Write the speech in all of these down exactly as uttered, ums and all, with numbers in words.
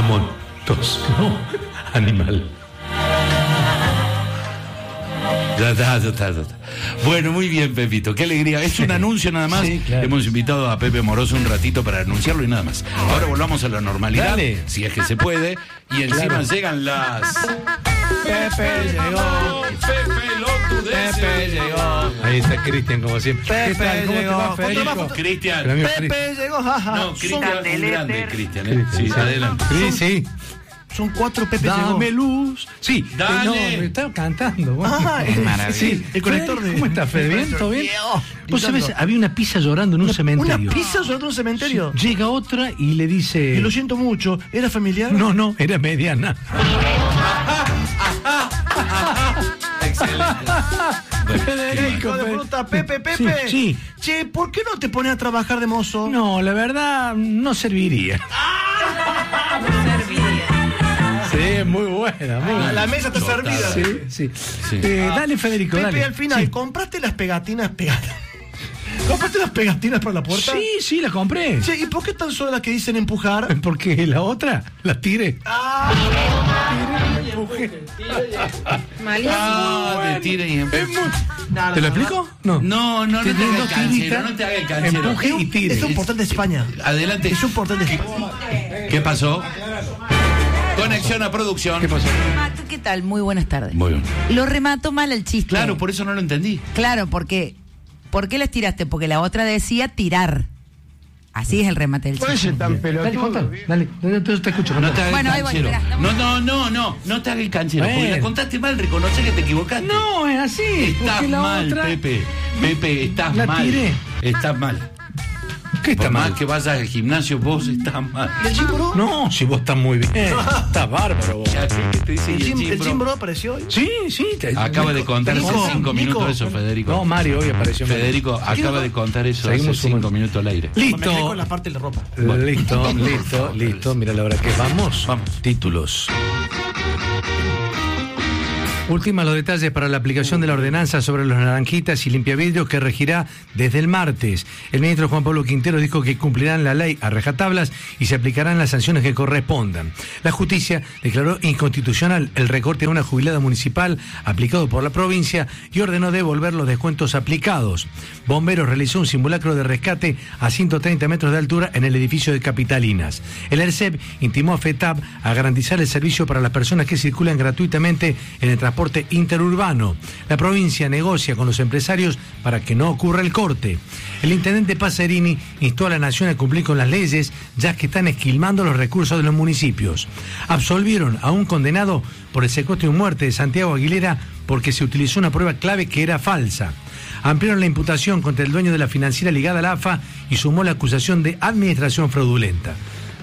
Amón. Dos. No. Animal. Ya está, ya está, ya está. Bueno, muy bien, Pepito, qué alegría. Es un anuncio nada más. Sí, claro. Hemos invitado a Pepe Moroso un ratito para anunciarlo y nada más. Ahora volvamos a la normalidad, Dale. si es que se puede. Y encima Claro. llegan las... Pepe llegó. Pepe Lotudeces. Pepe llegó. Ahí está Cristian, como siempre. Pepe ¿Qué tal? ¿Cómo te llegó. va, Federico? Cristian. El amigo Pepe llegó, jaja. No, Cristian es un grande, Cristian. ¿eh? Cristian. Sí, adelante. Sí, sí. Son cuatro Pepe Dame llegó. luz. Sí, Dale. no, me estaba cantando. Bueno. Ah, es maravilla. Sí, el conector de- ¿Cómo estás, Fede? ¿Bien? ¿Todo bien? Dios, Vos sabés, gritando. había una pizza llorando en un cementerio. ¿Una pizza sobre un cementerio? Sí, llega otra y le dice... Y lo siento mucho, ¿era familiar? No, no, era mediana. Excelente. Bueno, Federico, Hijo de Fe- fruta, Pepe, Pepe. Sí, sí. Che, ¿por qué no te pones a trabajar de mozo? No, la verdad, no serviría. Sí, es muy buena, muy buena. La mesa está Total. servida. Sí, sí. Sí. Eh, dale, Federico, Pepe, dale. al final, Sí. ¿compraste las pegatinas pegatinas? ¿Compraste las pegatinas para la puerta? Sí, sí, la compré. Che, ¿y por qué tan solo las que dicen empujar? Porque la otra la tiré. Ah, Ah, de tira y empuje. Es muy- nada, ¿Te lo nada. explico? No. No, no, no te Tiene haga el dos canchero, tiritas, no te haga el canchero. empuje y tire. Es un portal de España. Adelante. Es un portal de España. ¿Qué pasó? Conexión a producción. ¿Qué pasó? Remato, ¿qué tal? Muy buenas tardes. Muy bien. Lo remato mal el chiste. Claro, por eso no lo entendí. Claro, porque ¿por qué les tiraste? Porque la otra decía tirar. Así es el remate del chiste. Dale, contalo. Dale, yo te escucho. No contalo. te hagas Bueno, ahí el voy, canchero. esperá, No, estamos- no, no, no. No te hagas el canchero. Porque Bueno. la contaste mal, reconoce que te equivocaste. No, es así. Estás porque la mal, otra... Pepe. Pepe, estás La mal. tiré. Estás mal. ¿Qué está Por más mal? que vayas al gimnasio, vos estás mal. ¿Y el Jimbro? No, si vos estás muy bien. Estás bárbaro vos. Ya sé que te dice, ¿El, y el Jim- el Jimbro Jimbro apareció hoy? Sí, sí. te- acaba de contar hace Nico, cinco Nico. minutos eso, Federico. No, Mario hoy apareció. Federico ¿Qué acaba no? de contar eso Seguimos hace cinco sumando. minutos al aire. Me quedé Listo. con la parte de la ropa. Bueno. Listo, listo, listo. Mira la hora que vamos. Vamos. Títulos. Última los detalles para la aplicación de la ordenanza sobre los naranjitas y limpiavidrios que regirá desde el martes. El ministro Juan Pablo Quintero dijo que cumplirán la ley a rajatablas y se aplicarán las sanciones que correspondan. La justicia declaró inconstitucional el recorte de una jubilada municipal aplicado por la provincia y ordenó devolver los descuentos aplicados. Bomberos realizó un simulacro de rescate a ciento treinta metros de altura en el edificio de Capitalinas. El ERCEP intimó a FETAP a garantizar el servicio para las personas que circulan gratuitamente en el transporte interurbano. La provincia negocia con los empresarios para que no ocurra el corte. El intendente Pacerini instó a la nación a cumplir con las leyes, ya que están esquilmando los recursos de los municipios. Absolvieron a un condenado por el secuestro y muerte de Santiago Aguilera porque se utilizó una prueba clave que era falsa. Ampliaron la imputación contra el dueño de la financiera ligada a la A F A y sumó la acusación de administración fraudulenta.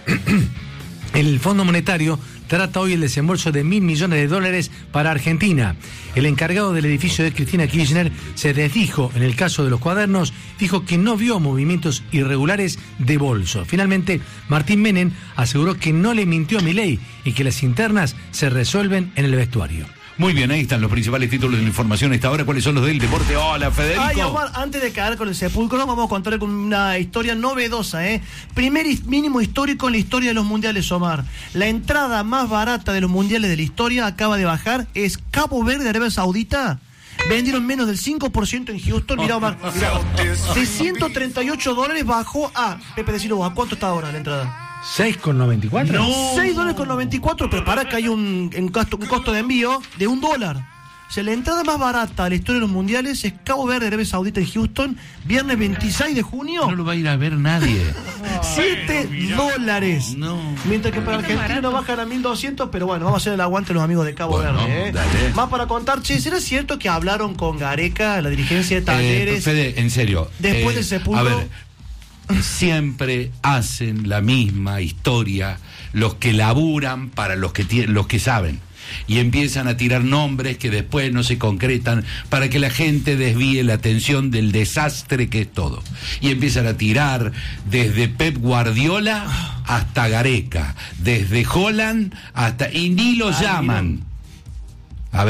El Fondo Monetario trata hoy el desembolso de mil millones de dólares para Argentina. El encargado del edificio de Cristina Kirchner se desdijo en el caso de los cuadernos, dijo que no vio movimientos irregulares de bolso. Finalmente, Martín Menem aseguró que no le mintió a Milei y que las internas se resuelven en el vestuario. Muy bien, ahí están los principales títulos de la información a esta hora. ¿Cuáles son los del deporte? Hola, Federico. Ay, Omar, antes de caer con el sepulcro, vamos a contarle con una historia novedosa, ¿eh? Primer y mínimo histórico en la historia de los mundiales, Omar. La entrada más barata de los mundiales de la historia acaba de bajar, es Cabo Verde, Arabia Saudita. Vendieron menos del cinco por ciento en Houston. Mirá, Omar, mirá. De ciento treinta y ocho dólares bajó a, Pepe, decilo vos, ¿a cuánto está ahora la entrada? ¿seis con noventa y cuatro? seis dólares con noventa y cuatro, pero para que hay un, un, costo, un costo de envío de un dólar. O sea, la entrada más barata de la historia de los mundiales es Cabo Verde, Arabia Saudita en Houston, viernes veintiséis de junio. No lo va a ir a ver nadie. siete dólares. No. Mientras que para Argentina no bajan a mil doscientos, pero bueno, vamos a hacer el aguante los amigos de Cabo Bueno, Verde. ¿eh? dale. Más para contar, che, ¿será cierto que hablaron con Gareca, la dirigencia de Eh, Talleres? Fede, en serio. Después eh, del sepulcro. A ver, siempre hacen la misma historia los que laburan para los que tie- los que saben. Y empiezan a tirar nombres que después no se concretan para que la gente desvíe la atención del desastre que es todo. Y empiezan a tirar desde Pep Guardiola hasta Gareca, desde Holland hasta... y ni lo Ah, llaman. A ver,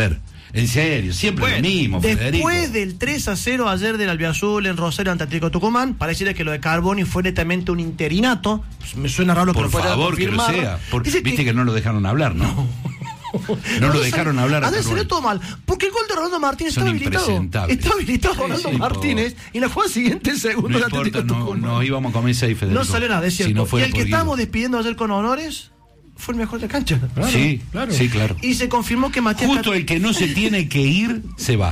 En serio, siempre Bueno, lo mismo, Federico. Después del tres a cero ayer del Albiazul en Rosario ante Atlético Tucumán, pareciera que lo de Carboni fue netamente un interinato. Pues me suena raro que Por lo pueda favor, que lo confirmar. sea. Por- Dice Viste que... que no lo dejaron hablar, ¿no? No, no lo dejaron salió, hablar a ayer salió Carboni. todo mal. Porque el gol de Ronaldo Martínez Son estaba habilitado. impresentables. Estaba habilitado Sí, Ronaldo sí, Martínez. por... Y en la jugada siguiente, el segundo No de importa, Atlético no, Tucumán. no íbamos a comer seis, Federico. No salió nada, es cierto. Si no y fuera el que por estábamos Guido. despidiendo ayer con honores fue el mejor de la cancha. Claro, sí, claro. Sí, claro. Y se confirmó que Matías Justo Cat... el que no se tiene que ir, se va.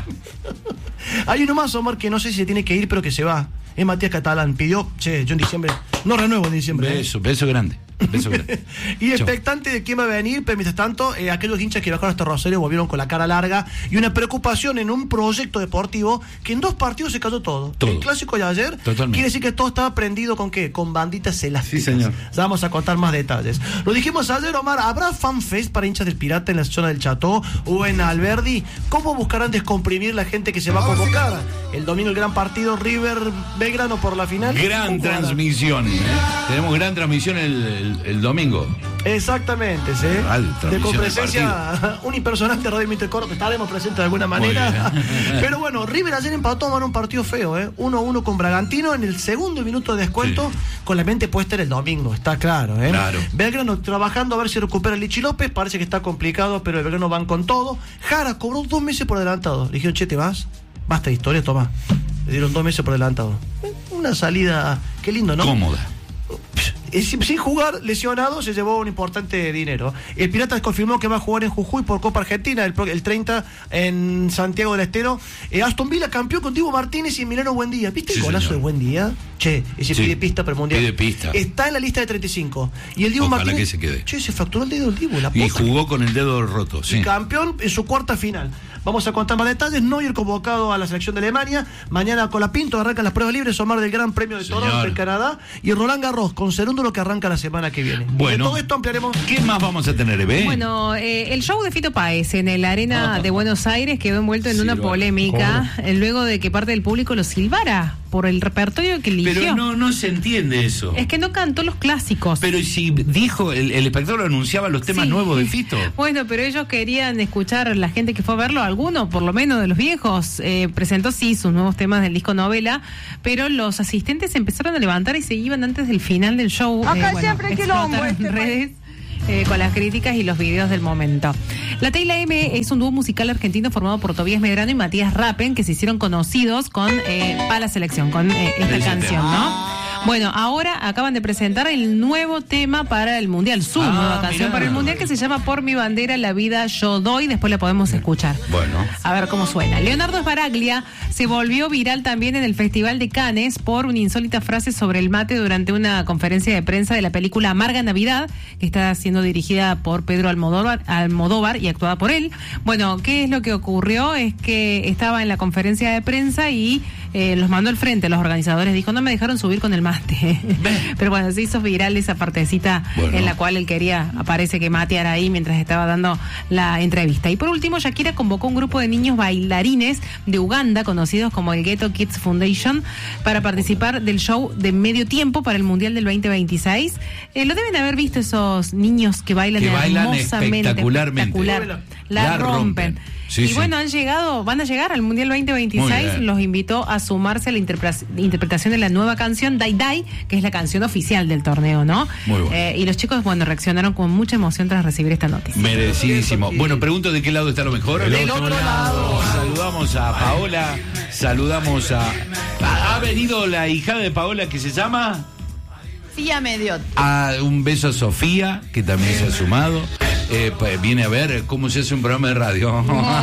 Hay uno más, Omar, que no sé si se tiene que ir, pero que se va. Es Matías Catalán. Pidió, che, yo en diciembre, no renuevo en diciembre. Beso, beso grande. Beso grande. Y expectante de quién va a venir, pero mientras tanto, eh, aquellos hinchas que bajaron hasta Rosario volvieron con la cara larga y una preocupación en un proyecto deportivo que en dos partidos se cayó todo. Todo. El clásico de ayer Totalmente. quiere decir que todo estaba prendido con qué? Con banditas elásticas. Sí, señor. Ya vamos a contar más detalles. Lo dijimos ayer, Omar, ¿habrá fanfest para hinchas del Pirata en la zona del Chateau o en Alberdi? ¿Cómo buscarán descomprimir la gente que se va a convocar? El domingo el gran partido River Belgrano por la final. Gran ¿Cómo harán? transmisión. ¿eh? Tenemos gran transmisión el, el, el domingo. Exactamente, ¿sí? Real, De transmisión con del presencia un impersonante Radio Mister Coro, que estaremos presentes de alguna manera. Pero bueno, River ayer empató en un partido feo, ¿eh? uno a uno con Bragantino en el segundo minuto de descuento, Sí. con la mente puesta en el domingo, está claro, ¿eh? Claro. Belgrano trabajando a ver si recupera a Lichi López, parece que está complicado, pero el Belgrano van con todo. Jara cobró dos meses por adelantado. Le dijeron, che, ¿te vas? Basta de historia, toma. Le dieron dos meses por adelantado. Una salida, qué lindo, ¿no? Cómoda. Sin, sin jugar, lesionado, se llevó un importante dinero. El Pirata confirmó que va a jugar en Jujuy por Copa Argentina el, el treinta en Santiago del Estero. Eh, Aston Villa campeón con Diego Martínez y Emiliano Buendía. ¿Viste el Sí, golazo señor. de Buendía? Che, ese Sí. pide pista para el Mundial. Pide pista. Está en la lista de treinta y cinco. Y el Diego Ojalá Martínez. que se quede. Che, se fracturó el dedo del Diego. La Y posta. jugó con el dedo roto, sí. Y campeón en su cuarta final. Vamos a contar más detalles. Neuer convocado a la selección de Alemania. Mañana Colapinto arrancan las pruebas libres. Omar del Gran Premio de Señor. Toronto en Canadá. Y Roland Garros con Cerúndulo que arranca la semana que viene. Bueno. De todo esto ampliaremos. ¿Qué más vamos a tener, Eve? Bueno, eh, el show de Fito Páez en el Arena de Buenos Aires quedó envuelto en Sí, una lo- polémica eh, luego de que parte del público lo silbara por el repertorio que eligió. Pero no, no se entiende eso. Es que no cantó los clásicos. Pero si dijo, el, el espectador anunciaba los temas Sí. nuevos de Fito. Bueno, pero ellos querían escuchar, la gente que fue a verlo, alguno, por lo menos de los viejos, eh, presentó sí sus nuevos temas del disco Novela, pero los asistentes empezaron a levantar y se iban antes del final del show. Acá bueno, siempre hay quilombo, explotaron este redes. Eh, con las críticas y los videos del momento. La Teila M es un dúo musical argentino formado por Tobías Medrano y Matías Rappen, que se hicieron conocidos con eh, para la selección, con eh, esta Ese canción, tema. ¿no? Bueno, ahora acaban de presentar el nuevo tema para el Mundial, su Ah, nueva canción mirá. para el Mundial, que se llama Por mi bandera, la vida yo doy. Después la podemos escuchar. Bueno. A ver cómo suena. Leonardo Sbaraglia se volvió viral también en el Festival de Cannes por una insólita frase sobre el mate durante una conferencia de prensa de la película Amarga Navidad, que está siendo dirigida por Pedro Almodóvar, Almodóvar y actuada por él. Bueno, ¿qué es lo que ocurrió? Es que estaba en la conferencia de prensa y eh, los mandó al frente, los organizadores. Dijo, no me dejaron subir con el mate. Pero bueno, se hizo viral esa partecita Bueno. en la cual él quería, parece que mateara ahí mientras estaba dando la entrevista. Y por último, Shakira convocó un grupo de niños bailarines de Uganda, conocidos como el Ghetto Kids Foundation, para participar del show de medio tiempo para el Mundial del veinte veintiséis. Eh, lo deben haber visto esos niños que bailan Que bailan hermosamente, espectacularmente. espectacular. La, La rompen. rompen. Sí, y sí. bueno, han llegado, van a llegar al Mundial veinte Muy veintiséis. bien. Los invitó a sumarse a la interpre- interpretación de la nueva canción Dai Dai, que es la canción oficial del torneo, ¿no? Muy bueno. Eh, y los chicos, bueno, reaccionaron con mucha emoción tras recibir esta noticia. Merecidísimo. Bueno, pregunto de qué lado está lo mejor. Del otro lado. Saludamos a Paola, saludamos a... ¿Ha ha venido la hija de Paola que se llama? Sí, ya me dio. A un beso a Sofía, que también se ha sumado. Eh, pa- viene a ver cómo se hace un programa de radio.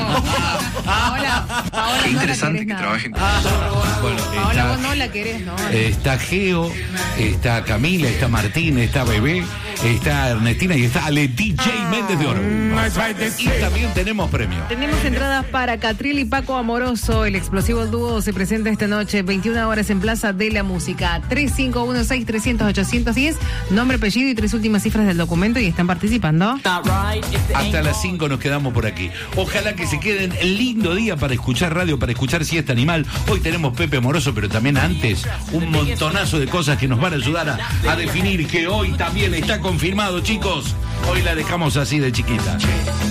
Paola, Paola, Qué no interesante la que querés trabajen con nada. Bueno, Paola, está, vos no la querés, ¿no? eh, está Geo, está Camila, está Martín, está Bebé, está Ernestina y está Ale D J Méndez de Oro. Y también tenemos premio. Tenemos entradas para Catril y Paco Amoroso. El explosivo dúo se presenta esta noche, veintiuna horas en Plaza de la Música. tres cinco uno seis, trescientos, ochocientos diez, nombre, apellido y tres últimas cifras del documento, y están participando. Hasta las cinco nos quedamos por aquí. Ojalá que se queden el lindo día para escuchar radio, para escuchar Siesta Animal. Hoy tenemos Pepe Amoroso, pero también antes un montonazo de cosas que nos van a ayudar a, a definir que hoy también está confirmado, chicos. Hoy la dejamos así de chiquita.